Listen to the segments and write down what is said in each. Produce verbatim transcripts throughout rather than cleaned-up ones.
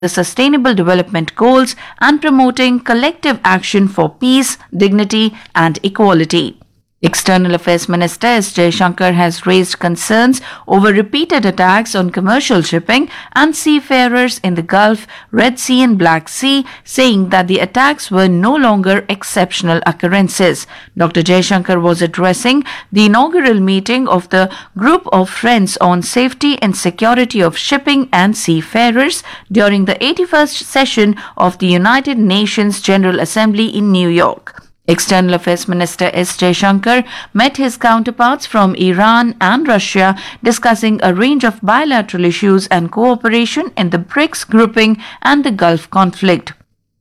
the Sustainable Development Goals and promoting collective action for peace, dignity, and equality. External Affairs Minister S. Jaishankar has raised concerns over repeated attacks on commercial shipping and seafarers in the Gulf, Red Sea and Black Sea, saying that the attacks were no longer exceptional occurrences. Doctor Jaishankar was addressing the inaugural meeting of the Group of Friends on Safety and Security of Shipping and Seafarers during the eighty-first session of the United Nations General Assembly in New York. External Affairs Minister S. Jaishankar met his counterparts from Iran and Russia, discussing a range of bilateral issues and cooperation in the BRICS grouping and the Gulf conflict.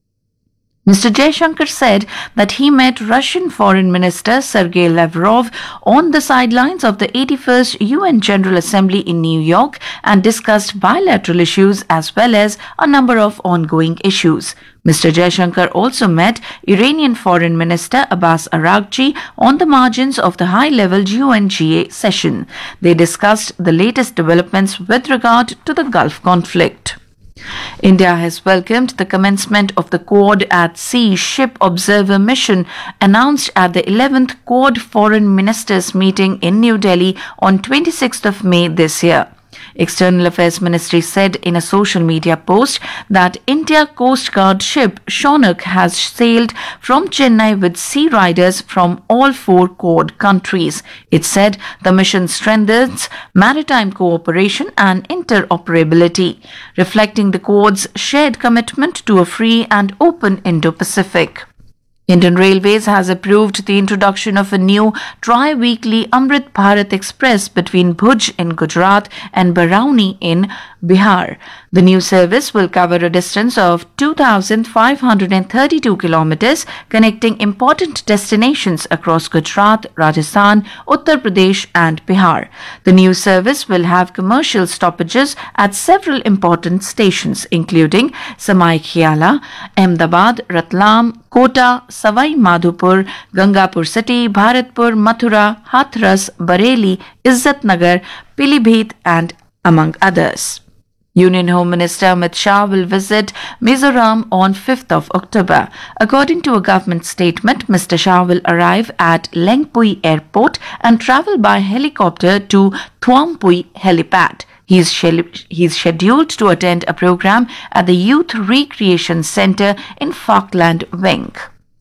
Mister Jaishankar said that he met Russian Foreign Minister Sergei Lavrov on the sidelines of the eighty-first U N General Assembly in New York and discussed bilateral issues as well as a number of ongoing issues. Mister Jaishankar also met Iranian Foreign Minister Abbas Araghchi on the margins of the high-level U N G A session. They discussed the latest developments with regard to the Gulf conflict. India has welcomed the commencement of the Quad at Sea Ship Observer Mission announced at the eleventh Quad Foreign Ministers meeting in New Delhi on twenty-sixth of May this year. External Affairs Ministry said in a social media post that India Coast Guard ship Shaunak has sailed from Chennai with sea riders from all four Quad countries. It said the mission strengthens maritime cooperation and interoperability, reflecting the Quad's shared commitment to a free and open Indo-Pacific. Indian Railways has approved the introduction of a new tri-weekly Amrit Bharat Express between Bhuj in Gujarat and Barauni in Bihar. The new service will cover a distance of two thousand five hundred thirty-two kilometers, connecting important destinations across Gujarat, Rajasthan, Uttar Pradesh and Bihar. The new service will have commercial stoppages at several important stations, including Samai Khiala, Ahmedabad, Ratlam, Kota, Savai Madhopur, Gangapur City, Bharatpur, Mathura, Hathras, Bareilly, Izzat Nagar, Pilibhit and among others. Union Home Minister Amit Shah will visit Mizoram on fifth of October. According to a government statement, Mister Shah will arrive at Lengpui Airport and travel by helicopter to Thuampui Helipad. He is, he is scheduled to attend a program at the Youth Recreation Centre in Falkland Wing.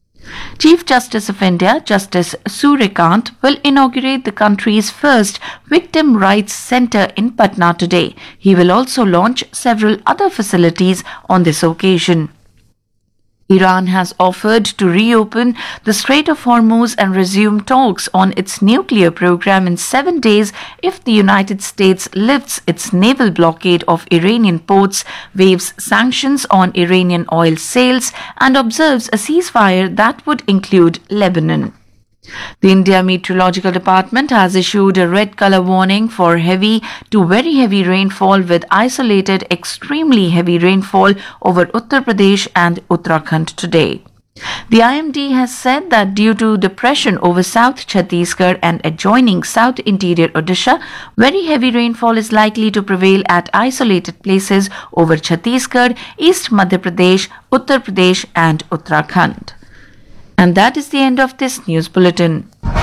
Chief Justice of India, Justice Suryakant, will inaugurate the country's first Victim Rights Centre in Patna today. He will also launch several other facilities on this occasion. Iran has offered to reopen the Strait of Hormuz and resume talks on its nuclear program in seven days if the United States lifts its naval blockade of Iranian ports, waives sanctions on Iranian oil sales, and observes a ceasefire that would include Lebanon. The India Meteorological Department has issued a red color warning for heavy to very heavy rainfall with isolated extremely heavy rainfall over Uttar Pradesh and Uttarakhand today. The I M D has said that due to depression over South Chhattisgarh and adjoining South Interior Odisha, very heavy rainfall is likely to prevail at isolated places over Chhattisgarh, East Madhya Pradesh, Uttar Pradesh and Uttarakhand. And that is the end of this news bulletin.